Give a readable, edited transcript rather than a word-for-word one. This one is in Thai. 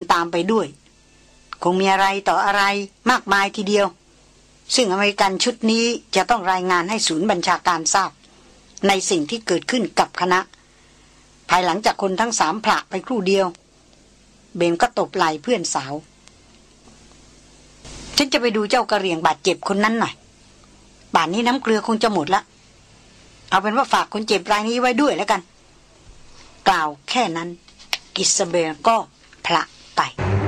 ตามไปด้วยคงมีอะไรต่ออะไรมากมายทีเดียวซึ่งอเมริกันชุดนี้จะต้องรายงานให้ศูนย์บัญชาการทราบในสิ่งที่เกิดขึ้นกับคณะภายหลังจากคนทั้งสามผละไปครู่เดียวเบมก็ตบไหล่เพื่อนสาวฉันจะไปดูเจ้ากระเหรี่ยงบาดเจ็บคนนั้นหน่อยป่านนี้น้ำเกลือคงจะหมดละเอาเป็นว่าฝากคนเจ็บรายนี้ไว้ด้วยแล้วกันกล่าวแค่นั้นอิซาเบลก็ผละไป